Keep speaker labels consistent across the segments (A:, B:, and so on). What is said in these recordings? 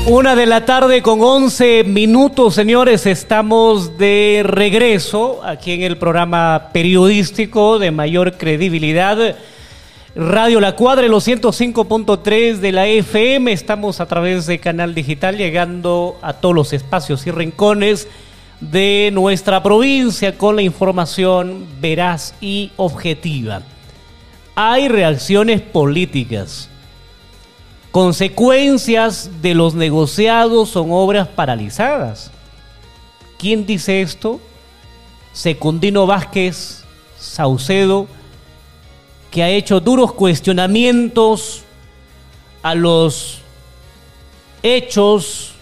A: 1:11 p.m, señores. Estamos de regreso aquí en el programa periodístico de mayor credibilidad, Radio La Cuadra, en los 105.3 de la FM. Estamos a través de Canal Digital, llegando a todos los espacios y rincones de nuestra provincia con la información veraz y objetiva. Hay reacciones políticas. Consecuencias de los negociados son obras paralizadas. ¿Quién dice esto? Secundino Vázquez Saucedo, que ha hecho duros cuestionamientos a los hechos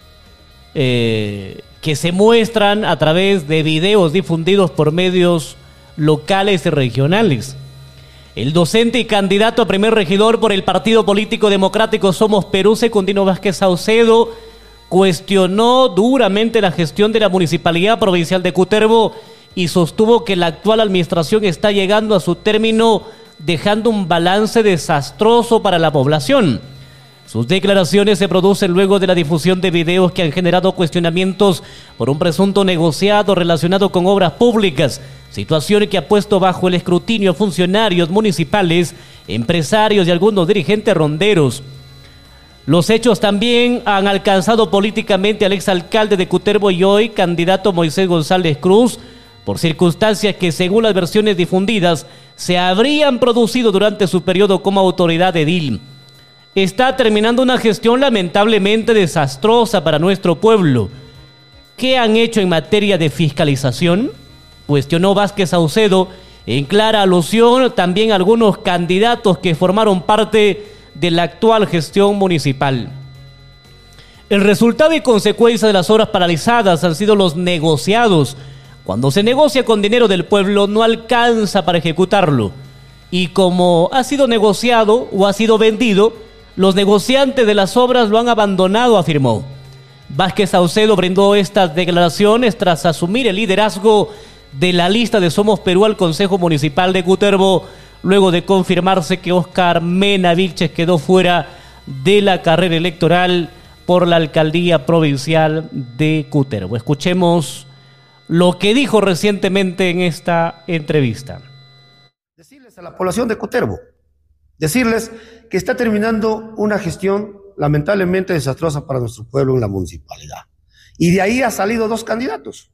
A: que se muestran a través de videos difundidos por medios locales y regionales. El docente y candidato a primer regidor por el Partido Político Democrático Somos Perú, Secundino Vázquez Saucedo, cuestionó duramente la gestión de la Municipalidad Provincial de Cutervo y sostuvo que la actual administración está llegando a su término, dejando un balance desastroso para la población. Sus declaraciones se producen luego de la difusión de videos que han generado cuestionamientos por un presunto negociado relacionado con obras públicas, situación que ha puesto bajo el escrutinio a funcionarios municipales, empresarios y algunos dirigentes ronderos. Los hechos también han alcanzado políticamente al exalcalde de Cutervo y hoy candidato Moisés González Cruz, por circunstancias que, según las versiones difundidas, se habrían producido durante su periodo como autoridad edil. Está terminando una gestión lamentablemente desastrosa para nuestro pueblo. ¿Qué han hecho en materia de fiscalización?, cuestionó Vázquez Saucedo, en clara alusión también a algunos candidatos que formaron parte de la actual gestión municipal. El resultado y consecuencia de las obras paralizadas han sido los negociados. Cuando se negocia con dinero del pueblo, no alcanza para ejecutarlo. Y como ha sido negociado o ha sido vendido, los negociantes de las obras lo han abandonado, afirmó. Vázquez Saucedo brindó estas declaraciones tras asumir el liderazgo de la lista de Somos Perú al Consejo Municipal de Cutervo, luego de confirmarse que Óscar Mena Vilches quedó fuera de la carrera electoral por la alcaldía provincial de Cutervo. Escuchemos lo que dijo recientemente en esta entrevista.
B: Decirles a la población de Cutervo, decirles que está terminando una gestión lamentablemente desastrosa para nuestro pueblo en la municipalidad. Y de ahí ha salido dos candidatos.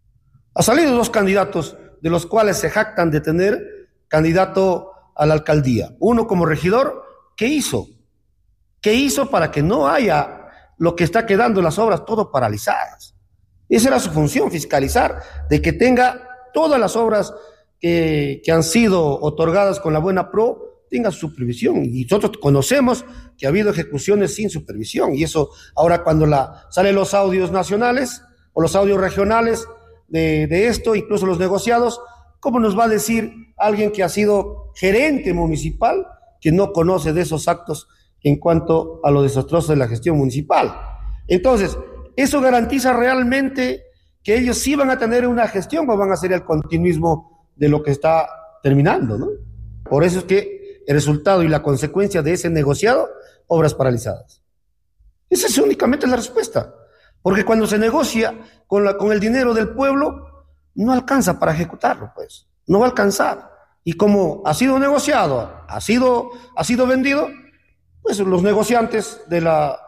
B: De los cuales se jactan de tener candidato a la alcaldía. Uno como regidor, ¿qué hizo? ¿Qué hizo para que no haya lo que está quedando las obras todo paralizadas? Esa era su función, fiscalizar, de que tenga todas las obras que han sido otorgadas con la buena pro, tenga su supervisión. Y nosotros conocemos que ha habido ejecuciones sin supervisión. Y eso ahora cuando salen los audios nacionales o los audios regionales de esto, incluso los negociados, ¿cómo nos va a decir alguien que ha sido gerente municipal que no conoce de esos actos en cuanto a lo desastroso de la gestión municipal? Entonces, ¿eso garantiza realmente que ellos sí van a tener una gestión o van a ser el continuismo de lo que está terminando, ¿no? Por eso es que el resultado y la consecuencia de ese negociado, obras paralizadas. Esa es únicamente la respuesta. Porque cuando se negocia con el dinero del pueblo, no alcanza para ejecutarlo, pues. No va a alcanzar. Y como ha sido negociado, ha sido vendido, pues los negociantes de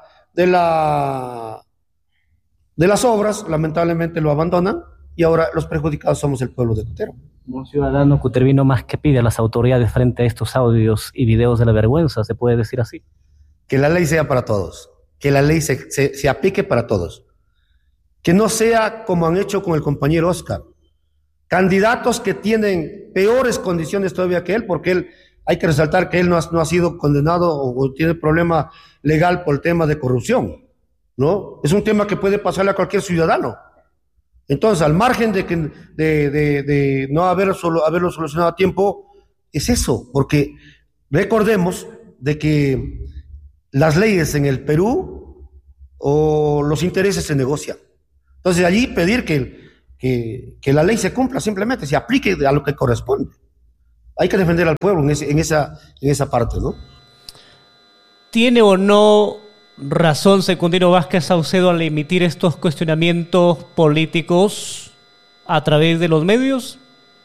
B: las obras, lamentablemente lo abandonan, y ahora los perjudicados somos el pueblo de Cutervo.
A: Un ciudadano cutervino más que pide a las autoridades frente a estos audios y videos de la vergüenza, ¿se puede decir así?
B: Que la ley sea para todos. Que la ley se aplique para todos. Que no sea como han hecho con el compañero Óscar. Candidatos que tienen peores condiciones todavía que él, porque él, hay que resaltar que él no ha sido condenado o tiene problema legal por el tema de corrupción, ¿no? Es un tema que puede pasarle a cualquier ciudadano. Entonces, al margen de no haberlo solucionado a tiempo, es eso, porque recordemos de que las leyes en el Perú o los intereses se negocian. Entonces, allí pedir que la ley se cumpla, simplemente se aplique a lo que corresponde. Hay que defender al pueblo en esa parte, ¿no?
A: ¿Tiene o no razón Secundino Vázquez Saucedo al emitir estos cuestionamientos políticos a través de los medios?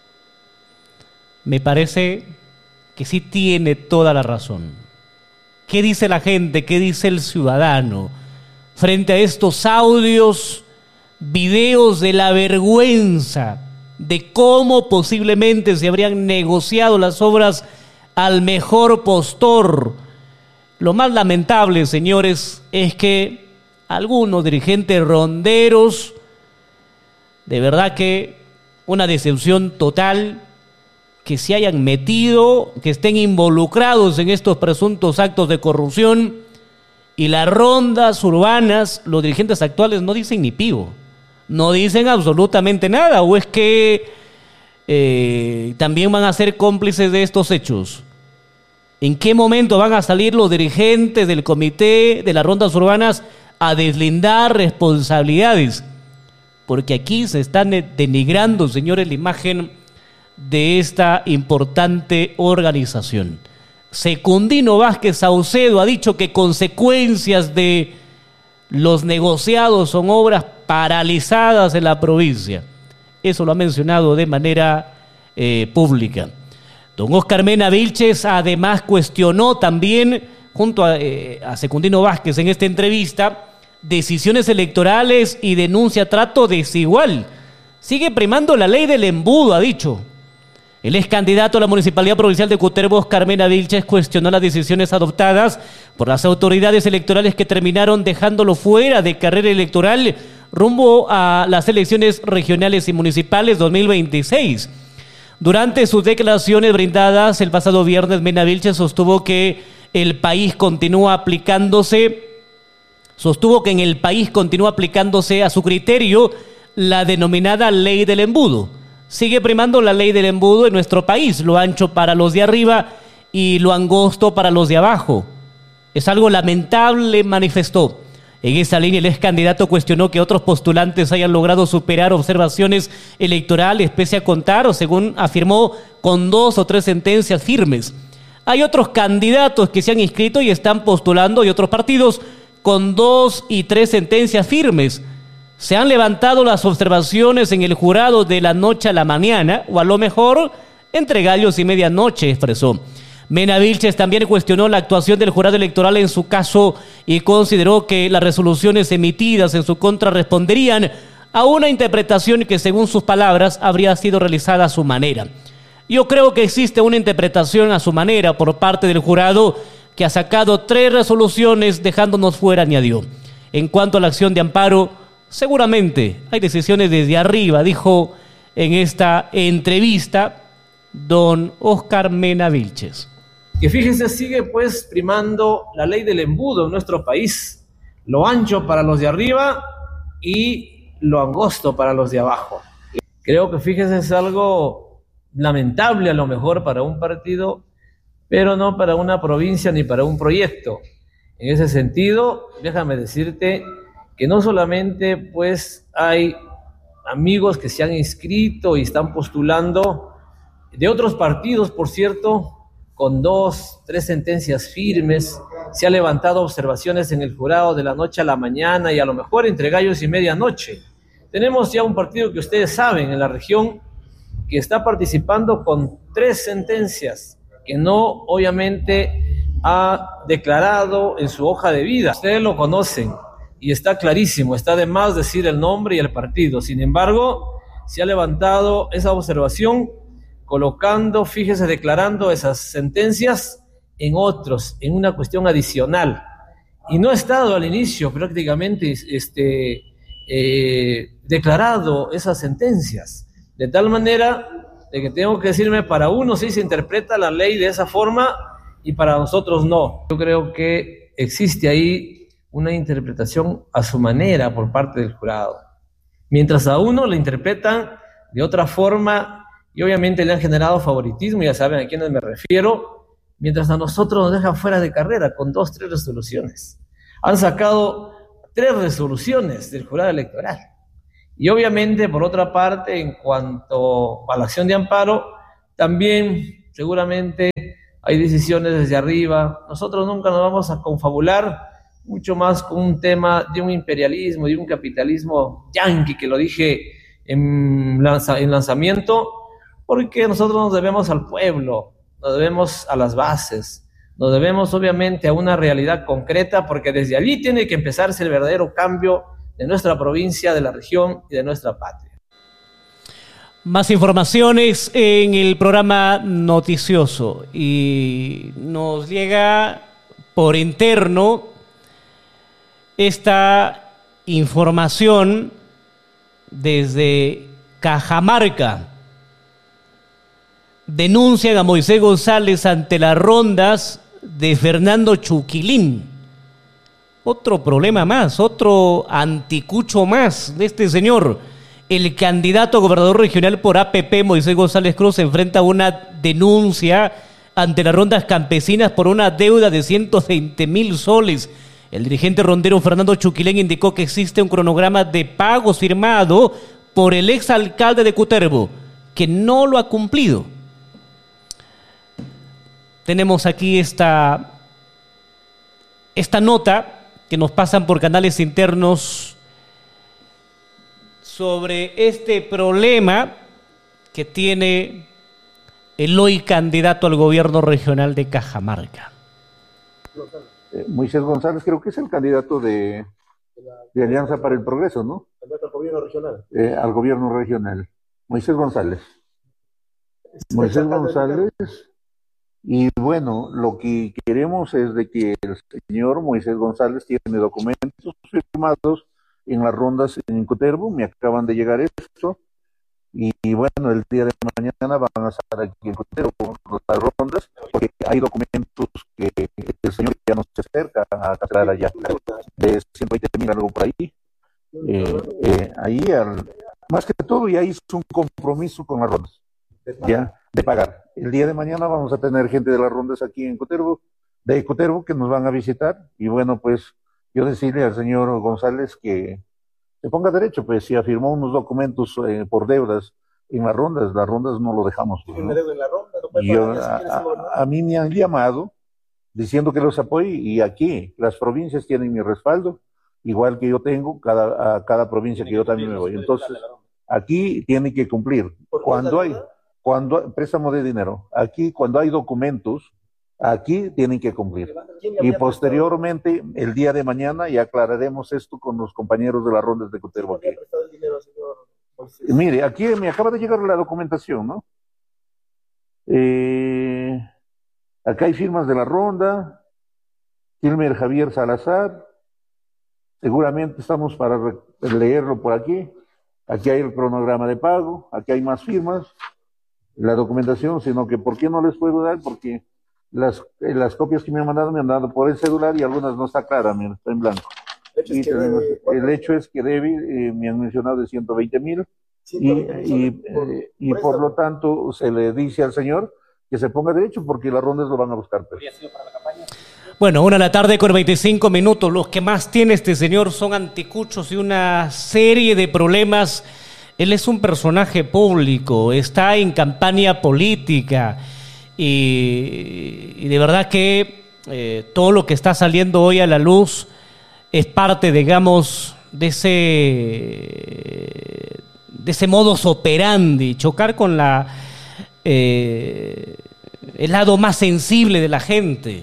A: Me parece que sí tiene toda la razón. ¿Qué dice la gente? ¿Qué dice el ciudadano frente a estos audios, videos de la vergüenza de cómo posiblemente se habrían negociado las obras al mejor postor? Lo más lamentable, señores, es que algunos dirigentes ronderos, de verdad que una decepción total, que se hayan metido, que estén involucrados en estos presuntos actos de corrupción, y las rondas urbanas, los dirigentes actuales no dicen ni pío, no dicen absolutamente nada, o es que también van a ser cómplices de estos hechos. ¿En qué momento van a salir los dirigentes del comité de las rondas urbanas a deslindar responsabilidades? Porque aquí se está denigrando, señores, la imagen de esta importante organización. Secundino Vázquez Saucedo ha dicho que consecuencias de los negociados son obras paralizadas en la provincia. Eso lo ha mencionado de manera pública. Don Óscar Mena Vilches además cuestionó también, junto a Secundino Vázquez en esta entrevista, decisiones electorales y denuncia trato desigual. Sigue primando la ley del embudo, ha dicho. El ex candidato a la Municipalidad Provincial de Cutervo, Óscar Mena Vilches, cuestionó las decisiones adoptadas por las autoridades electorales que terminaron dejándolo fuera de carrera electoral rumbo a las elecciones regionales y municipales 2026. Durante sus declaraciones brindadas el pasado viernes, Mena Vilches sostuvo que en el país continúa aplicándose a su criterio la denominada ley del embudo. Sigue primando la ley del embudo en nuestro país, lo ancho para los de arriba y lo angosto para los de abajo. Es algo lamentable, manifestó. En esa línea, el ex candidato cuestionó que otros postulantes hayan logrado superar observaciones electorales, pese a contar, o según afirmó, con 2 o 3 sentencias firmes. Hay otros candidatos que se han inscrito y están postulando, y otros partidos con 2 y 3 sentencias firmes. Se han levantado las observaciones en el jurado de la noche a la mañana, o a lo mejor entre gallos y medianoche, expresó. Mena Vilches también cuestionó la actuación del jurado electoral en su caso y consideró que las resoluciones emitidas en su contra responderían a una interpretación que, según sus palabras, habría sido realizada a su manera. Yo creo que existe una interpretación a su manera por parte del jurado, que ha sacado 3 resoluciones dejándonos fuera, añadió. En cuanto a la acción de amparo, seguramente hay decisiones desde arriba, dijo en esta entrevista don Óscar Mena Vilches.
C: Que fíjese, sigue pues primando la ley del embudo en nuestro país, lo ancho para los de arriba y lo angosto para los de abajo. Creo que fíjese, es algo lamentable a lo mejor para un partido, pero no para una provincia ni para un proyecto. En ese sentido, déjame decirte que no solamente pues hay amigos que se han inscrito y están postulando de otros partidos, por cierto, con 2, 3 sentencias firmes, se ha levantado observaciones en el jurado de la noche a la mañana y a lo mejor entre gallos y medianoche. Tenemos ya un partido que ustedes saben en la región que está participando con 3 sentencias que no obviamente ha declarado en su hoja de vida. Ustedes lo conocen y está clarísimo, está de más decir el nombre y el partido. Sin embargo, se ha levantado esa observación colocando, fíjese, declarando esas sentencias en otros, en una cuestión adicional. Y no ha estado al inicio prácticamente declarado esas sentencias. De tal manera de que tengo que decirme, para unos sí se interpreta la ley de esa forma y para nosotros no. Yo creo que existe ahí una interpretación a su manera por parte del jurado. Mientras a uno le interpretan de otra forma y obviamente le han generado favoritismo, ya saben a quiénes me refiero, mientras a nosotros nos dejan fuera de carrera con 2, 3 resoluciones. Han sacado 3 resoluciones del jurado electoral. Y obviamente, por otra parte, en cuanto a la acción de amparo, también seguramente hay decisiones desde arriba. Nosotros nunca nos vamos a confabular mucho más con un tema de un imperialismo, de un capitalismo yanqui, que lo dije en lanzamiento, porque nosotros nos debemos al pueblo, nos debemos a las bases, nos debemos obviamente a una realidad concreta, porque desde allí tiene que empezarse el verdadero cambio de nuestra provincia, de la región y de nuestra patria.
A: Más informaciones en el programa noticioso, y nos llega por interno esta información desde Cajamarca. Denuncian a Moisés González ante las rondas de Fernando Chuquilín. Otro problema más, otro anticucho más de este señor. El candidato a gobernador regional por APP, Moisés González Cruz, se enfrenta a una denuncia ante las rondas campesinas por una deuda de 120.000 soles. El dirigente rondero Fernando Chuquilín indicó que existe un cronograma de pagos firmado por el exalcalde de Cutervo, que no lo ha cumplido. Tenemos aquí esta nota que nos pasan por canales internos sobre este problema que tiene el hoy candidato al gobierno regional de Cajamarca.
D: Moisés González creo que es el candidato de Alianza para el Progreso, ¿no?
B: Candidato al gobierno regional.
D: Al gobierno regional. Moisés González. Moisés González. Y bueno, lo que queremos es de que el señor Moisés González tiene documentos firmados en las rondas en Cutervo, me acaban de llegar esto, y bueno, el día de mañana van a estar aquí en Cutervo las rondas, porque hay documentos que el señor ya no se acerca a traer allá, de 120.000 algo por ahí, más que todo ya hizo un compromiso con las rondas, ya, de pagar. El día de mañana vamos a tener gente de las rondas aquí en Cutervo, que nos van a visitar, y bueno, pues yo decirle al señor González que se ponga derecho, pues si afirmó unos documentos por deudas en las rondas no lo dejamos. ¿No? A mí me han llamado diciendo que los apoye, y aquí las provincias tienen mi respaldo, igual que yo tengo a cada provincia que yo también me voy. Entonces, aquí tienen que cumplir. Cuando préstamo de dinero, aquí cuando hay documentos, aquí tienen que cumplir. Y posteriormente, el día de mañana, ya aclararemos esto con los compañeros de las rondas de Cutervo aquí. Mire, aquí me acaba de llegar la documentación, ¿no? Acá hay firmas de la ronda, Kilmer Javier Salazar, seguramente estamos para leerlo por aquí. Aquí hay el cronograma de pago, aquí hay más firmas, la documentación, sino que ¿por qué no les puedo dar? Porque las copias que me han dado por el celular, y algunas no está clara, mira, está en blanco. El hecho es que debe, me han mencionado de 120.000, y por lo tanto se le dice al señor que se ponga derecho, porque las rondas lo van a buscar.
A: Bueno, 1:25 p.m. Los que más tiene este señor son anticuchos y una serie de problemas. Él es un personaje público, está en campaña política, y de verdad que todo lo que está saliendo hoy a la luz es parte, digamos, de ese modus operandi, chocar con el lado más sensible de la gente.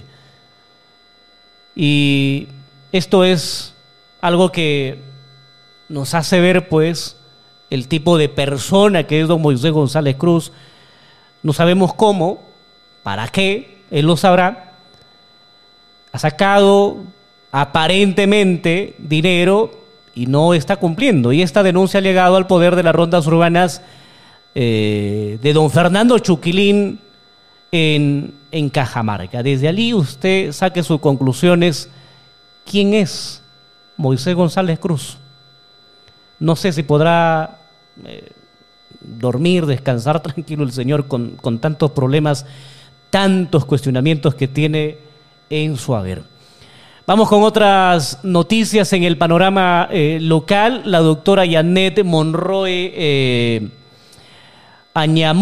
A: Y esto es algo que nos hace ver, pues, el tipo de persona que es don Moisés González Cruz. No sabemos cómo, para qué, él lo sabrá. Ha sacado aparentemente dinero y no está cumpliendo. Y esta denuncia ha llegado al poder de las rondas urbanas de don Fernando Chuquilín en Cajamarca. Desde allí usted saque sus conclusiones. ¿Quién es Moisés González Cruz? No sé si podrá dormir, descansar tranquilo el señor con tantos problemas, tantos cuestionamientos que tiene en su haber. Vamos con otras noticias en el panorama local. La doctora Yanet Monroe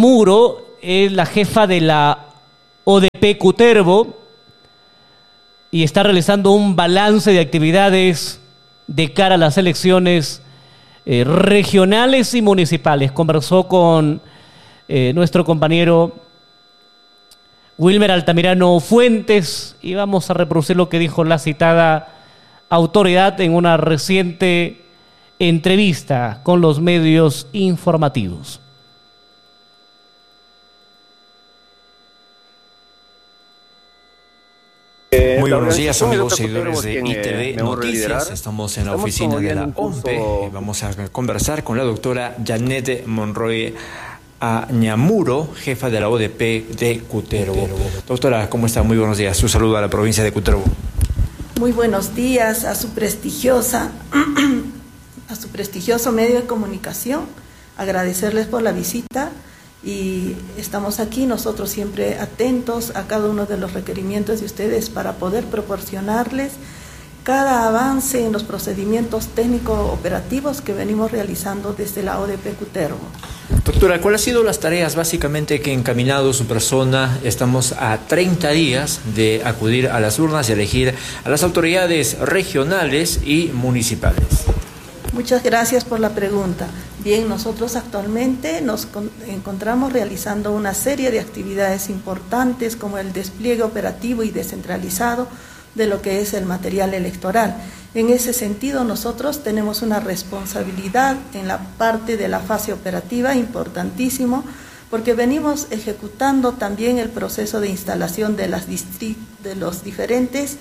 A: Añamuro es la jefa de la ODP Cutervo, y está realizando un balance de actividades de cara a las elecciones regionales y municipales. Conversó con nuestro compañero Wilmer Altamirano Fuentes y vamos a reproducir lo que dijo la citada autoridad en una reciente entrevista con los medios informativos.
E: Muy buenos días, amigos seguidores de ITV Noticias. Estamos en la oficina de la OMPE. Vamos a conversar con la doctora Janet Monroy Añamuro, jefa de la ODP de Cutervo. Doctora, ¿cómo está? Muy buenos días. Un saludo a la provincia de Cutervo.
F: Muy buenos días a su prestigioso medio de comunicación. Agradecerles por la visita. Y estamos aquí nosotros siempre atentos a cada uno de los requerimientos de ustedes para poder proporcionarles cada avance en los procedimientos técnico-operativos que venimos realizando desde la ODP Cutervo.
E: Doctora, ¿cuáles han sido las tareas básicamente que ha encaminado su persona? Estamos a 30 días de acudir a las urnas y elegir a las autoridades regionales y municipales.
F: Muchas gracias por la pregunta. Bien, nosotros actualmente nos encontramos realizando una serie de actividades importantes como el despliegue operativo y descentralizado de lo que es el material electoral. En ese sentido, nosotros tenemos una responsabilidad en la parte de la fase operativa importantísimo, porque venimos ejecutando también el proceso de instalación de los diferentes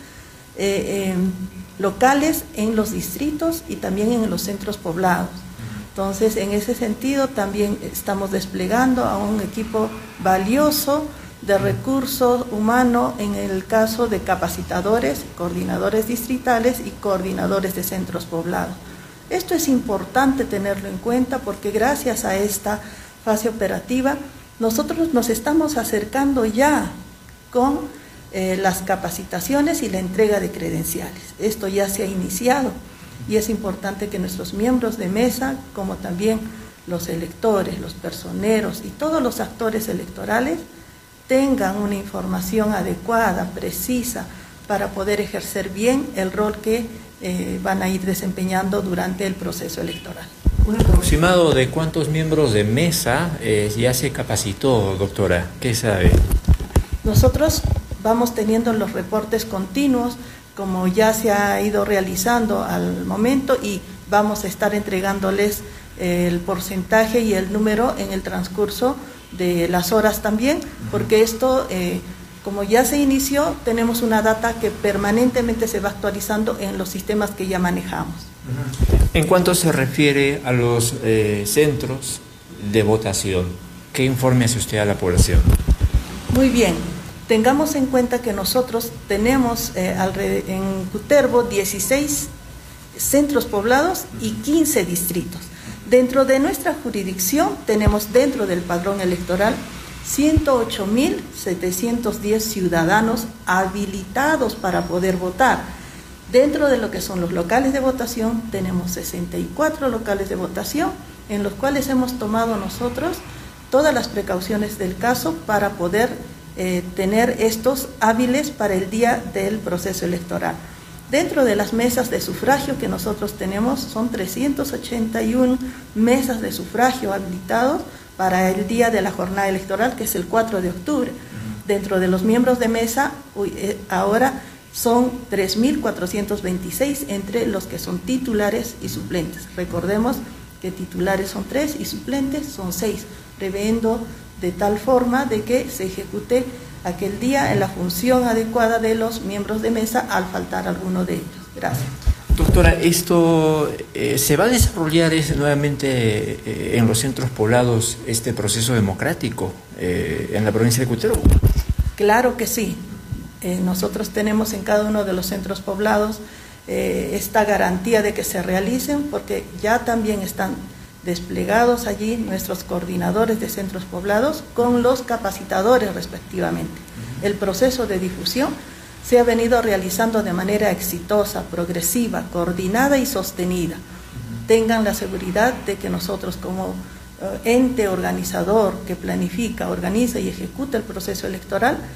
F: locales en los distritos y también en los centros poblados. Entonces, en ese sentido, también estamos desplegando a un equipo valioso de recursos humanos en el caso de capacitadores, coordinadores distritales y coordinadores de centros poblados. Esto es importante tenerlo en cuenta porque gracias a esta fase operativa nosotros nos estamos acercando ya con las capacitaciones y la entrega de credenciales. Esto ya se ha iniciado y es importante que nuestros miembros de mesa, como también los electores, los personeros y todos los actores electorales tengan una información adecuada, precisa, para poder ejercer bien el rol que van a ir desempeñando durante el proceso electoral.
E: ¿Un aproximado de cuántos miembros de mesa ya se capacitó, doctora? ¿Qué sabe?
F: Nosotros vamos teniendo los reportes continuos, como ya se ha ido realizando al momento, y vamos a estar entregándoles el porcentaje y el número en el transcurso de las horas también, porque esto, como ya se inició, tenemos una data que permanentemente se va actualizando en los sistemas que ya manejamos.
E: En cuanto se refiere a los centros de votación, ¿qué informe hace usted a la población?
F: Muy bien. Tengamos en cuenta que nosotros tenemos en Cutervo 16 centros poblados y 15 distritos. Dentro de nuestra jurisdicción tenemos dentro del padrón electoral 108.710 ciudadanos habilitados para poder votar. Dentro de lo que son los locales de votación tenemos 64 locales de votación en los cuales hemos tomado nosotros todas las precauciones del caso para poder tener estos hábiles para el día del proceso electoral. Dentro de las mesas de sufragio que nosotros tenemos, son 381 mesas de sufragio habilitados para el día de la jornada electoral, que es el 4 de octubre. Dentro de los miembros de mesa, ahora son 3.426 entre los que son titulares y suplentes. Recordemos que titulares son 3 y suplentes son 6, previendo de tal forma de que se ejecute aquel día en la función adecuada de los miembros de mesa al faltar alguno de ellos. Gracias.
E: Doctora, ¿esto se va a desarrollar nuevamente en los centros poblados este proceso democrático en la provincia de Cutervo?
F: Claro que sí. Nosotros tenemos en cada uno de los centros poblados esta garantía de que se realicen, porque ya también están desplegados allí nuestros coordinadores de centros poblados con los capacitadores respectivamente. El proceso de difusión se ha venido realizando de manera exitosa, progresiva, coordinada y sostenida. Tengan la seguridad de que nosotros como ente organizador que planifica, organiza y ejecuta el proceso electoral,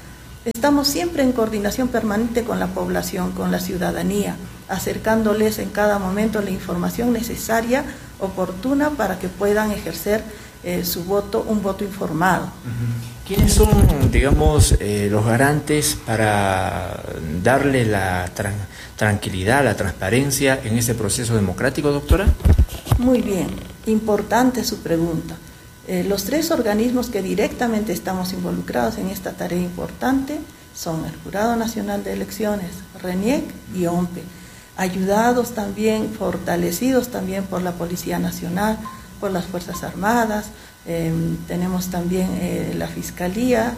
F: Estamos siempre en coordinación permanente con la población, con la ciudadanía, acercándoles en cada momento la información necesaria, oportuna, para que puedan ejercer su voto, un voto informado.
E: ¿Quiénes son, digamos, los garantes para darle la tranquilidad, la transparencia en este proceso democrático, doctora?
F: Muy bien, importante su pregunta. Los tres organismos que directamente estamos involucrados en esta tarea importante son el Jurado Nacional de Elecciones, RENIEC y OMPE, ayudados también, fortalecidos también por la Policía Nacional, por las Fuerzas Armadas, tenemos también la Fiscalía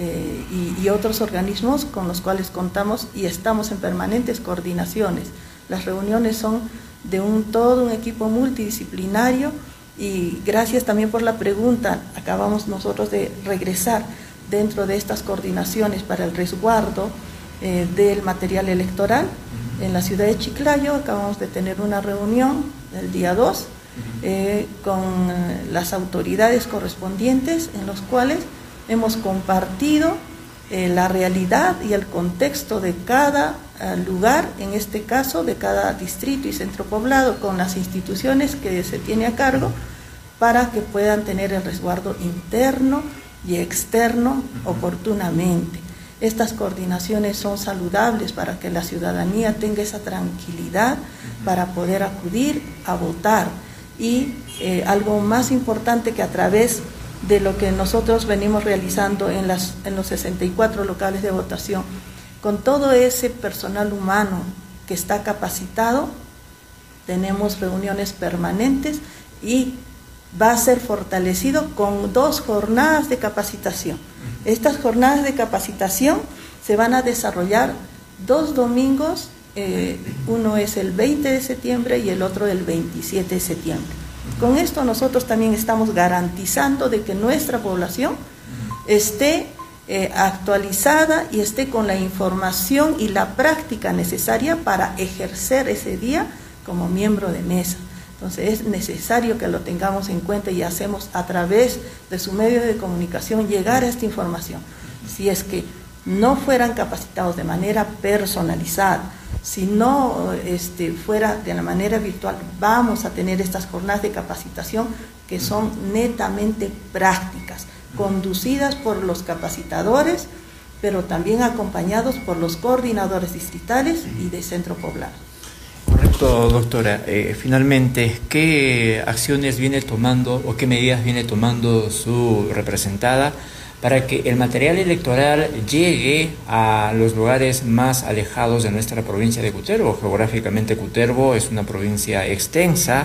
F: y otros organismos con los cuales contamos y estamos en permanentes coordinaciones. Las reuniones son de todo un equipo multidisciplinario. Y gracias también por la pregunta, acabamos nosotros de regresar dentro de estas coordinaciones para el resguardo del material electoral. En la ciudad de Chiclayo acabamos de tener una reunión el día 2 con las autoridades correspondientes, en los cuales hemos compartido la realidad y el contexto de cada lugar, en este caso de cada distrito y centro poblado, con las instituciones que se tiene a cargo, para que puedan tener el resguardo interno y externo oportunamente. Estas coordinaciones son saludables para que la ciudadanía tenga esa tranquilidad para poder acudir a votar. Y algo más importante, que a través de lo que nosotros venimos realizando en los 64 locales de votación, con todo ese personal humano que está capacitado, tenemos reuniones permanentes y va a ser fortalecido con 2 jornadas de capacitación. Estas jornadas de capacitación se van a desarrollar 2 domingos, uno es el 20 de septiembre y el otro el 27 de septiembre. Con esto nosotros también estamos garantizando de que nuestra población esté actualizada y esté con la información y la práctica necesaria para ejercer ese día como miembro de mesa. Entonces es necesario que lo tengamos en cuenta y hacemos a través de su medio de comunicación llegar a esta información. Si es que no fueran capacitados de manera personalizada, si no fuera de la manera virtual, vamos a tener estas jornadas de capacitación que son netamente prácticas, conducidas por los capacitadores, pero también acompañados por los coordinadores distritales y de centro poblado.
E: Correcto, doctora. Finalmente, ¿qué acciones viene tomando o qué medidas viene tomando su representada para que el material electoral llegue a los lugares más alejados de nuestra provincia de Cutervo? Geográficamente, Cutervo es una provincia extensa,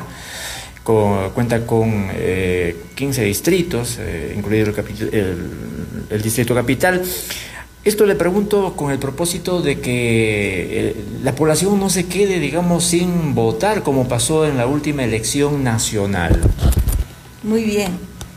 E: cuenta con 15 distritos, incluido el distrito capital. Esto le pregunto con el propósito de que la población no se quede, digamos, sin votar, como pasó en la última elección nacional.
F: Muy bien.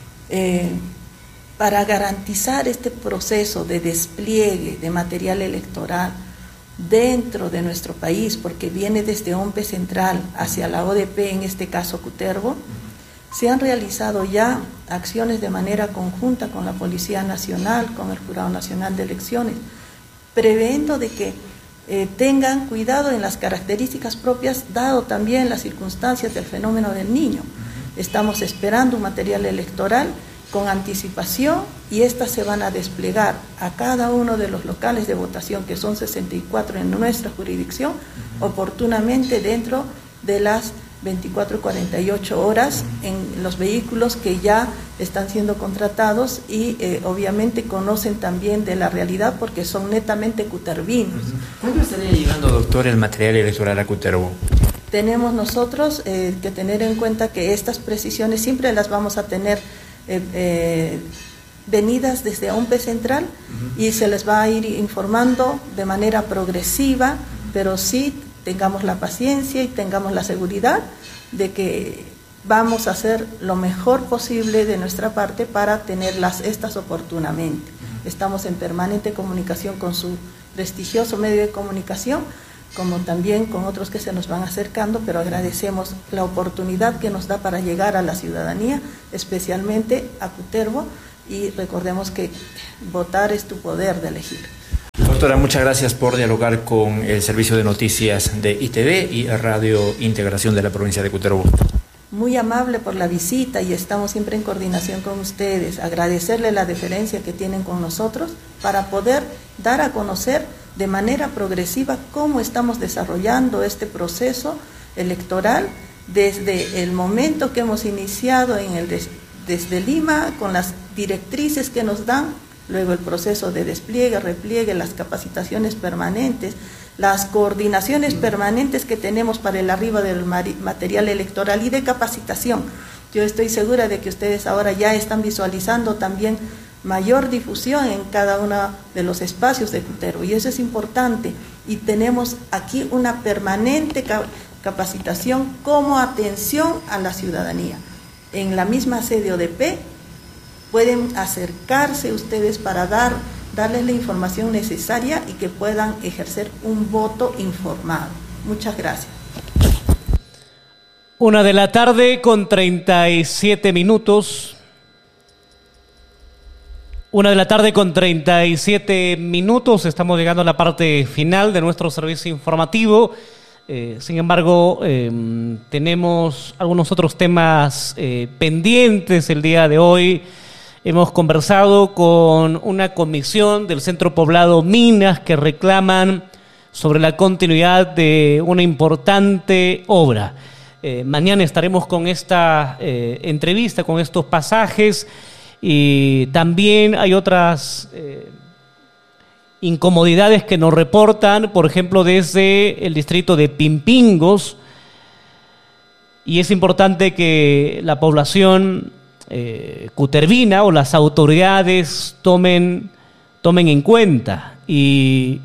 F: Para garantizar este proceso de despliegue de material electoral dentro de nuestro país, porque viene desde OMPE Central hacia la ODP, en este caso Cutervo, se han realizado ya acciones de manera conjunta con la Policía Nacional, con el Jurado Nacional de Elecciones, previendo de que tengan cuidado en las características propias, dado también las circunstancias del fenómeno del Niño. Estamos esperando un material electoral con anticipación y estas se van a desplegar a cada uno de los locales de votación, que son 64 en nuestra jurisdicción, oportunamente dentro de las 24 y 48 horas en los vehículos que ya están siendo contratados y obviamente conocen también de la realidad porque son netamente cutervinos.
E: ¿Cuándo estaría llegando, doctor, el material electoral a Cutervo?
F: Tenemos nosotros que tener en cuenta que estas precisiones siempre las vamos a tener venidas desde OMPE Central y se les va a ir informando de manera progresiva, pero sí tengamos la paciencia y tengamos la seguridad de que vamos a hacer lo mejor posible de nuestra parte para tenerlas estas oportunamente. Estamos en permanente comunicación con su prestigioso medio de comunicación, como también con otros que se nos van acercando, pero agradecemos la oportunidad que nos da para llegar a la ciudadanía, especialmente a Cutervo, y recordemos que votar es tu poder de elegir.
E: Doctora, muchas gracias por dialogar con el Servicio de Noticias de ITV y Radio Integración de la provincia de Cutervo.
F: Muy amable por la visita y estamos siempre en coordinación con ustedes. Agradecerle la deferencia que tienen con nosotros para poder dar a conocer de manera progresiva cómo estamos desarrollando este proceso electoral desde el momento que hemos iniciado desde Lima con las directrices que nos dan, luego el proceso de despliegue, repliegue, las capacitaciones permanentes, las coordinaciones permanentes que tenemos para el arribo del material electoral y de capacitación. Yo estoy segura de que ustedes ahora ya están visualizando también mayor difusión en cada uno de los espacios de Cutervo, y eso es importante, y tenemos aquí una permanente capacitación como atención a la ciudadanía. En la misma sede ODP pueden acercarse ustedes para darles la información necesaria y que puedan ejercer un voto informado. Muchas gracias.
A: 1:37 p.m. 1:37 p.m. Estamos llegando a la parte final de nuestro servicio informativo. Sin embargo, tenemos algunos otros temas pendientes el día de hoy. Hemos conversado con una comisión del Centro Poblado Minas que reclaman sobre la continuidad de una importante obra. Mañana estaremos con esta entrevista, con estos pasajes, y también hay otras incomodidades que nos reportan, por ejemplo, desde el distrito de Pimpingos, y es importante que la población cutervina o las autoridades tomen en cuenta. Y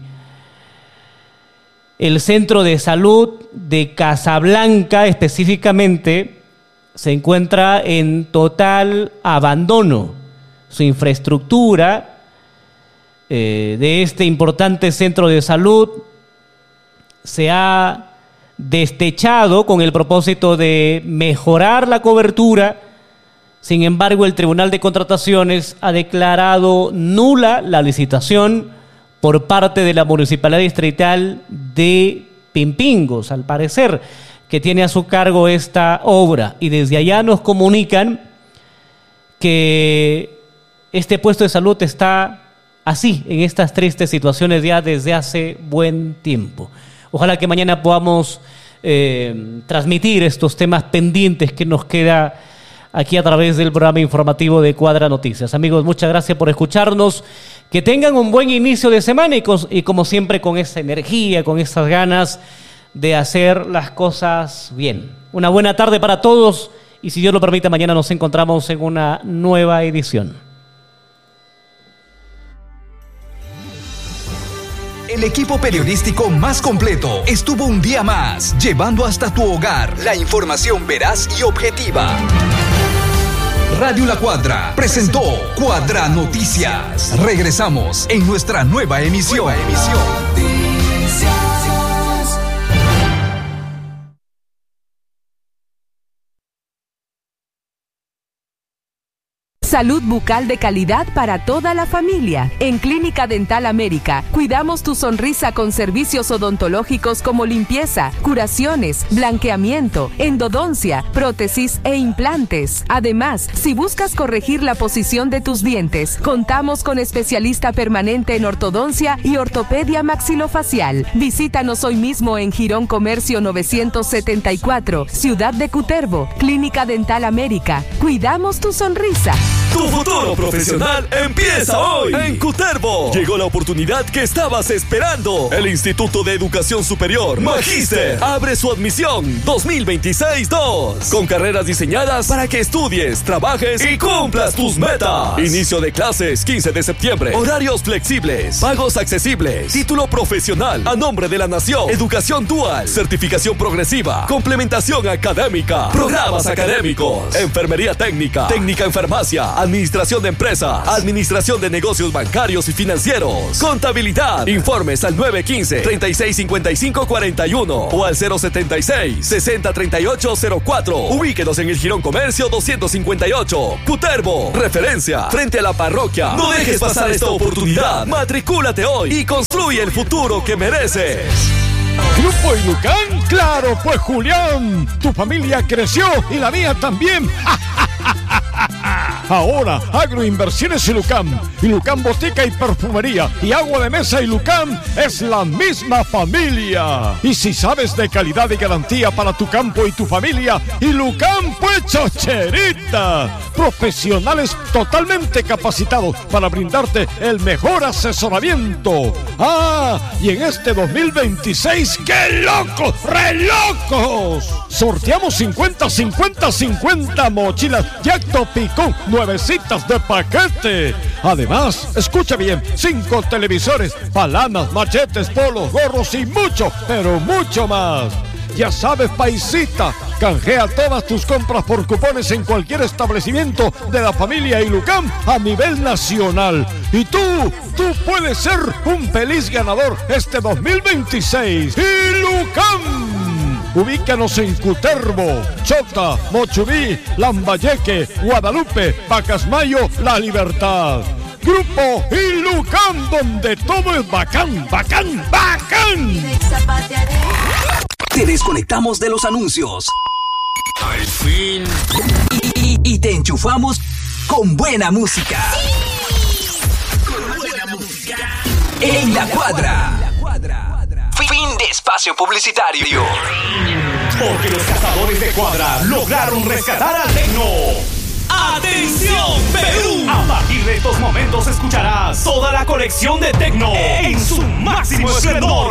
A: el centro de salud de Casablanca específicamente se encuentra en total abandono. Su infraestructura de este importante centro de salud se ha destechado con el propósito de mejorar la cobertura. Sin embargo, el Tribunal de Contrataciones ha declarado nula la licitación por parte de la Municipalidad Distrital de Pimpingos, al parecer, que tiene a su cargo esta obra. Y desde allá nos comunican que este puesto de salud está así, en estas tristes situaciones ya desde hace buen tiempo. Ojalá que mañana podamos transmitir estos temas pendientes que nos queda aquí a través del programa informativo de Cuadra Noticias. Amigos, muchas gracias por escucharnos. Que tengan un buen inicio de semana y como siempre con esa energía, con esas ganas de hacer las cosas bien. Una buena tarde para todos y si Dios lo permite, mañana nos encontramos en una nueva edición.
G: El equipo periodístico más completo estuvo un día más, llevando hasta tu hogar la información veraz y objetiva. Radio La Cuadra presentó Cuadra Noticias. Regresamos en nuestra nueva emisión.
H: Salud bucal de calidad para toda la familia. En Clínica Dental América, cuidamos tu sonrisa con servicios odontológicos como limpieza, curaciones, blanqueamiento, endodoncia, prótesis e implantes. Además, si buscas corregir la posición de tus dientes, contamos con especialista permanente en ortodoncia y ortopedia maxilofacial. Visítanos hoy mismo en Girón Comercio 974, Ciudad de Cutervo. Clínica Dental América. Cuidamos tu sonrisa.
I: Tu futuro profesional empieza hoy en Cutervo. Llegó la oportunidad que estabas esperando. El Instituto de Educación Superior Magíster abre su admisión 2026-2 con carreras diseñadas para que estudies, trabajes y cumplas tus metas. Inicio de clases 15 de septiembre. Horarios flexibles, pagos accesibles, título profesional a nombre de la nación, educación dual, certificación progresiva, complementación académica, programas académicos, enfermería técnica, técnica en farmacia, administración de empresas, administración de negocios bancarios y financieros, contabilidad. Informes al 915-365541 o al 076-603804. Ubíquenos en el Jirón Comercio 258, Cutervo. Referencia frente a la parroquia. No dejes pasar esta oportunidad. Matricúlate hoy y construye el futuro que mereces.
J: ¿Grupo Ilucán? Claro, pues Julián, tu familia creció y la mía también. Ahora, Agroinversiones Ilucán, Ilucán Botica y Perfumería y Agua de Mesa Ilucán es la misma familia. Y si sabes de calidad y garantía para tu campo y tu familia, Ilucán pues chocherita. Profesionales totalmente capacitados para brindarte el mejor asesoramiento. Ah, y en este 2026, ¡qué locos, re locos! Sorteamos 50 mochilas Yacto Picón, nuevecitas de paquete. Además, escucha bien, 5 televisores, palanas, machetes, polos, gorros y mucho, pero mucho más. Ya sabes, paisita, canjea todas tus compras por cupones en cualquier establecimiento de la familia Ilucán a nivel nacional. Y tú puedes ser un feliz ganador este 2026. ¡Ilucán! Ubícanos en Cutervo, Chota, Mochubí, Lambayeque, Guadalupe, Pacasmayo, La Libertad. Grupo Ilucán, donde todo es bacán, bacán, bacán.
G: Te desconectamos de los anuncios.
I: Al fin.
G: Y te enchufamos con buena música.
I: Con buena música.
G: En la cuadra. Fin de espacio publicitario.
I: Porque los cazadores de cuadra lograron rescatar al tecno. ¡Atención, Perú! A partir de estos momentos escucharás toda la colección de tecno en su máximo esplendor.